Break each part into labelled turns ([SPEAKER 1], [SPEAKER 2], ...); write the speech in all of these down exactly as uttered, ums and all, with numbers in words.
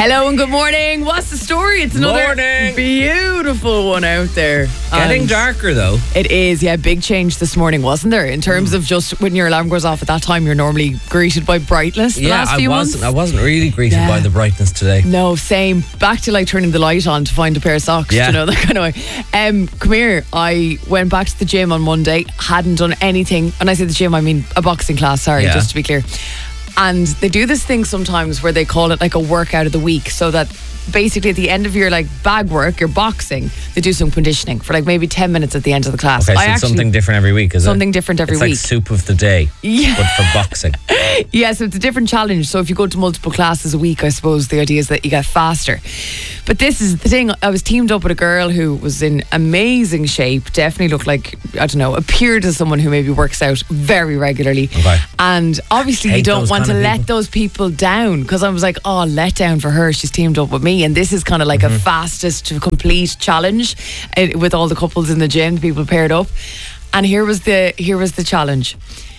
[SPEAKER 1] Hello and good morning. What's the story? It's another
[SPEAKER 2] Morning.
[SPEAKER 1] beautiful one out there.
[SPEAKER 2] Getting
[SPEAKER 1] And
[SPEAKER 2] darker though.
[SPEAKER 1] It is, yeah. Big change this morning, wasn't there? In terms of just when your alarm goes off at that time, you're normally greeted by brightness the
[SPEAKER 2] Yeah,
[SPEAKER 1] last
[SPEAKER 2] I
[SPEAKER 1] few
[SPEAKER 2] wasn't.
[SPEAKER 1] months.
[SPEAKER 2] I wasn't really greeted
[SPEAKER 1] Yeah.
[SPEAKER 2] by the brightness today.
[SPEAKER 1] No, same. Back to like turning the light on to find a pair of socks,
[SPEAKER 2] Yeah.
[SPEAKER 1] you know, that kind of way. Um, come here. I went back to the gym on Monday, hadn't done anything. And I say the gym, I mean a boxing class, sorry,
[SPEAKER 2] Yeah.
[SPEAKER 1] just to be clear. And they do this thing sometimes where they call it like a workout of the week, so that basically at the end of your like bag work, your boxing, they do some conditioning for like maybe ten minutes at the end of the class.
[SPEAKER 2] Okay, so
[SPEAKER 1] I
[SPEAKER 2] it's
[SPEAKER 1] actually,
[SPEAKER 2] something different every week, is it?
[SPEAKER 1] something different every
[SPEAKER 2] it's
[SPEAKER 1] week.
[SPEAKER 2] like soup of the day,
[SPEAKER 1] Yeah.
[SPEAKER 2] but for boxing.
[SPEAKER 1] Yeah, so it's a different challenge. So if you go to multiple classes a week, I suppose the idea is that you get faster. But this is the thing. I was teamed up with a girl who was in amazing shape, definitely looked like, I don't know, appeared as someone who maybe works out very regularly.
[SPEAKER 2] Okay.
[SPEAKER 1] And obviously you
[SPEAKER 2] Hate
[SPEAKER 1] don't
[SPEAKER 2] those
[SPEAKER 1] want to
[SPEAKER 2] kind of
[SPEAKER 1] let
[SPEAKER 2] people.
[SPEAKER 1] those people down, because I was like, oh, let down for her. She's teamed up with me. And this is kind of like
[SPEAKER 2] Mm-hmm.
[SPEAKER 1] a fastest to complete challenge uh, with all the couples in the gym, people paired up. And here was the here was the challenge.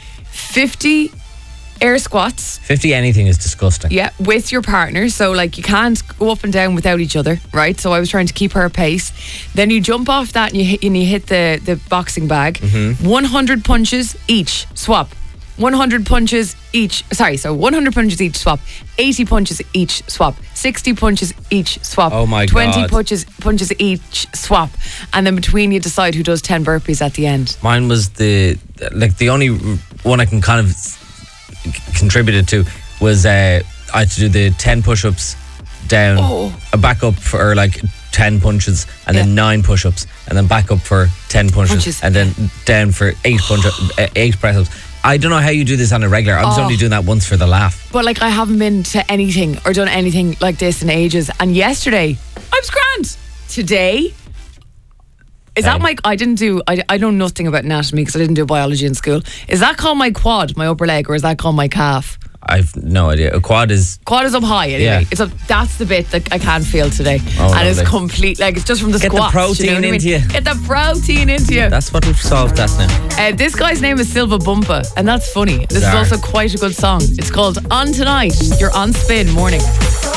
[SPEAKER 1] fifty air squats.
[SPEAKER 2] fifty anything is disgusting.
[SPEAKER 1] Yeah, with your partner. So, like, you can't go up and down without each other, right? So I was trying to keep her pace. Then you jump off that and you hit, and you hit the, the boxing bag.
[SPEAKER 2] Mm-hmm.
[SPEAKER 1] one hundred punches each, swap. one hundred punches each. Sorry, so one hundred punches each, swap. eighty punches each, swap. sixty punches each, swap.
[SPEAKER 2] Oh my
[SPEAKER 1] twenty
[SPEAKER 2] God.
[SPEAKER 1] punches, punches each, swap. And then between you decide who does ten burpees at the end.
[SPEAKER 2] Mine was the like the only one I can kind of contributed to was uh, I had to do the ten push-ups down,
[SPEAKER 1] Oh.
[SPEAKER 2] a back up for like ten punches, and then
[SPEAKER 1] Yeah.
[SPEAKER 2] nine push-ups, and then back up for ten punches,
[SPEAKER 1] Punches.
[SPEAKER 2] and then down for eight punch uh, eight press-ups. I don't know how you do this on a regular. I was
[SPEAKER 1] Oh.
[SPEAKER 2] only doing that once for the laugh.
[SPEAKER 1] But like, I haven't been to anything or done anything like this in ages. And yesterday, I was grand. Today, is that
[SPEAKER 2] Hey.
[SPEAKER 1] my? I didn't do. I, I know nothing about anatomy because I didn't do biology in school. Is that called my quad, my upper leg, or is that called my calf?
[SPEAKER 2] I've no idea. A quad is
[SPEAKER 1] Quad is up high anyway.
[SPEAKER 2] Yeah.
[SPEAKER 1] It's up. That's the bit that I can't feel today,
[SPEAKER 2] Oh,
[SPEAKER 1] and it's
[SPEAKER 2] lovely.
[SPEAKER 1] complete. Like, it's just from the
[SPEAKER 2] Get the
[SPEAKER 1] squats.
[SPEAKER 2] protein
[SPEAKER 1] you know what I mean?
[SPEAKER 2] into you.
[SPEAKER 1] Get the protein into you.
[SPEAKER 2] that's what we've solved that now.
[SPEAKER 1] Uh, this guy's name is Silva Bumpa, and that's funny. This
[SPEAKER 2] Bizarre.
[SPEAKER 1] is also quite a good song. It's called On Tonight. You're on Spin Morning.